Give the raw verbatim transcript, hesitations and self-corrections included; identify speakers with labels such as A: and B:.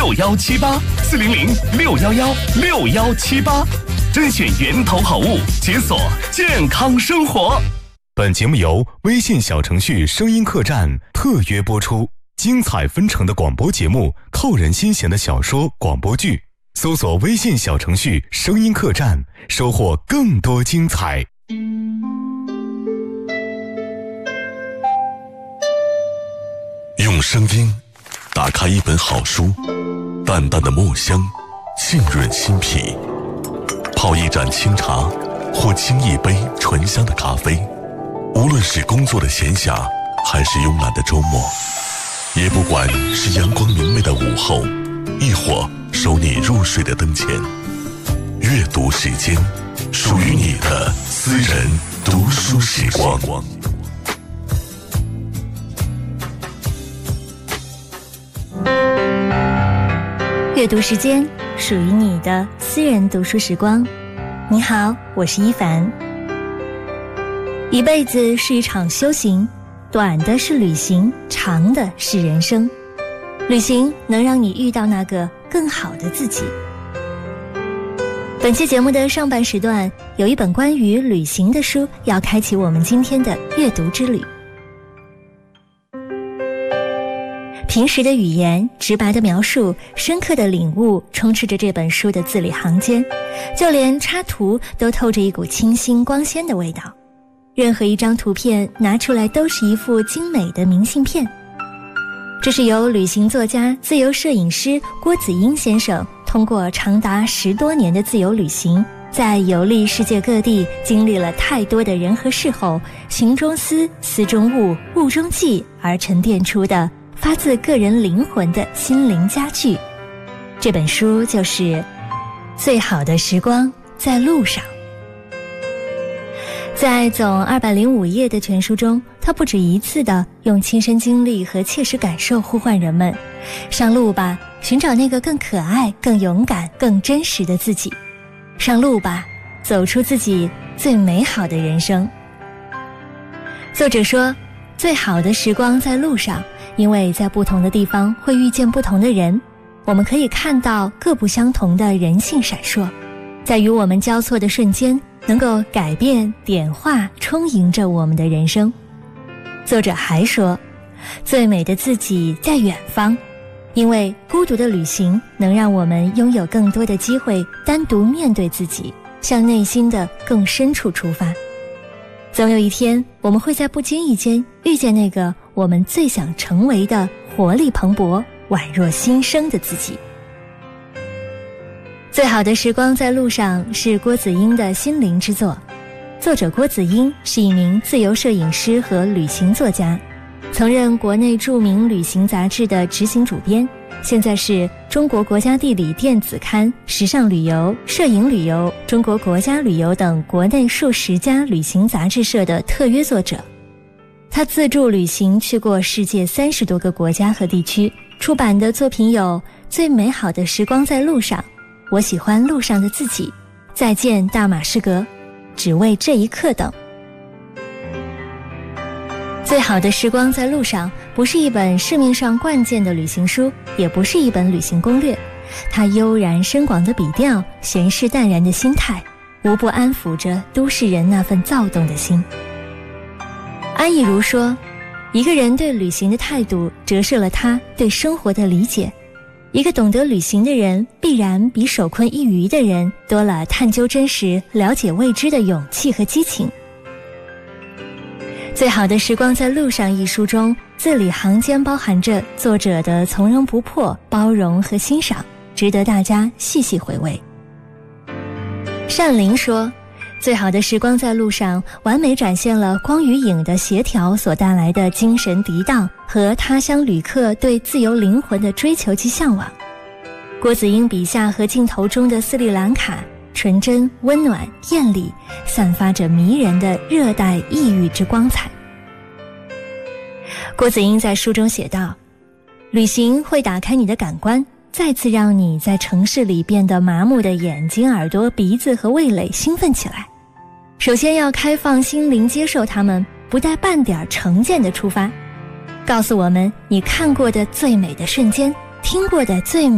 A: 六幺七八四零零六幺幺六幺七八，甄选源头好物，解锁健康生活。本节目由微信小程序声音客栈特约播出，精彩纷呈的广播节目，扣人心弦的小说广播剧，搜索微信小程序声音客栈，收获更多精彩。
B: 用声音打开一本好书，淡淡的墨香浸润心脾，泡一盏清茶或沏一杯醇香的咖啡，无论是工作的闲暇还是慵懒的周末，也不管是阳光明媚的午后，亦或收你入睡的灯前，阅读时间，属于你的私人读书时光。
C: 阅读时间，属于你的私人读书时光。你好，我是一凡。一辈子是一场修行，短的是旅行，长的是人生。旅行能让你遇到那个更好的自己。本期节目的上半时段，有一本关于旅行的书要开启我们今天的阅读之旅。平实的语言，直白的描述，深刻的领悟，充斥着这本书的字里行间，就连插图都透着一股清新光鲜的味道。任何一张图片拿出来都是一幅精美的明信片。这是由旅行作家、自由摄影师郭子英先生通过长达十多年的自由旅行，在游历世界各地，经历了太多的人和事后，行中思，思中悟，悟中记而沉淀出的发自个人灵魂的心灵佳句。这本书就是《最好的时光在路上》。在总二百零五页的全书中，他不止一次地用亲身经历和切实感受呼唤人们上路吧，寻找那个更可爱、更勇敢、更真实的自己。上路吧，走出自己最美好的人生。作者说，最好的时光在路上，因为在不同的地方会遇见不同的人，我们可以看到各不相同的人性闪烁，在与我们交错的瞬间，能够改变、点化、充盈着我们的人生。作者还说，最美的自己在远方，因为孤独的旅行能让我们拥有更多的机会单独面对自己，向内心的更深处出发。总有一天，我们会在不经意间遇见那个我们最想成为的活力蓬勃、宛若新生的自己。最好的时光在路上是郭子英的心灵之作。作者郭子英是一名自由摄影师和旅行作家，曾任国内著名旅行杂志的执行主编，现在是中国国家地理电子刊、时尚旅游、摄影旅游、中国国家旅游等国内数十家旅行杂志社的特约作者。他自助旅行去过世界三十多个国家和地区，出版的作品有《最美好的时光在路上》、我喜欢路上的自己、再见大马士革、只为这一刻等。最好的时光在路上不是一本市面上惯见的旅行书，也不是一本旅行攻略，它悠然深广的笔调，闲适淡然的心态，无不安抚着都市人那份躁动的心。安逸如说，一个人对旅行的态度折射了他对生活的理解。一个懂得旅行的人，必然比手困一隅的人多了探究真实、了解未知的勇气和激情。最好的时光在路上一书中，字里行间包含着作者的从容不迫、包容和欣赏，值得大家细细回味。单林说，最好的时光在路上完美展现了光与影的协调所带来的精神涤荡和他乡旅客对自由灵魂的追求及向往。郭子英笔下和镜头中的斯里兰卡纯真、温暖、艳丽，散发着迷人的热带异域之光彩。郭子英在书中写道，旅行会打开你的感官，再次让你在城市里变得麻木的眼睛、耳朵、鼻子和味蕾兴奋起来。首先要开放心灵，接受它们，不带半点成见的出发，告诉我们你看过的最美的瞬间，听过的最美